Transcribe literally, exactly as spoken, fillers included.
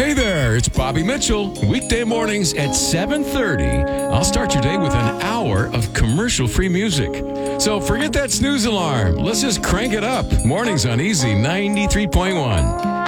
Hey there, it's Bobby Mitchell. Weekday mornings at seven thirty, I'll start your day with an hour of commercial-free music. So forget that snooze alarm. Let's just crank it up. Mornings on Easy ninety-three point one.